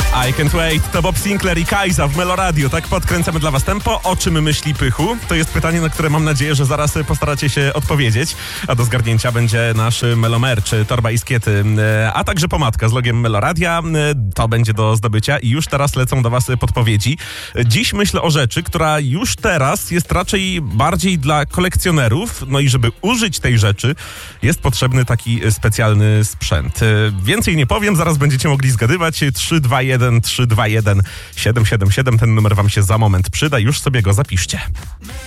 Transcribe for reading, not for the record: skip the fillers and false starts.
I Can't Wait, to Bob Sinclair i Kajza w Meloradio. Tak podkręcamy dla was tempo. O czym myśli Pychu? To jest pytanie, na które mam nadzieję, że zaraz postaracie się odpowiedzieć. A do zgarnięcia będzie nasz Melomerch, torba i skiety, a także pomadka z logiem Meloradia. To będzie do zdobycia i już teraz lecą do was podpowiedzi. Dziś myślę o rzeczy, która już teraz jest raczej bardziej dla kolekcjonerów. No i żeby użyć tej rzeczy, jest potrzebny taki specjalny sprzęt. Więcej nie powiem, zaraz będziecie mogli zgadywać. 321 321 777. Ten numer wam się za moment przyda. Już sobie go zapiszcie.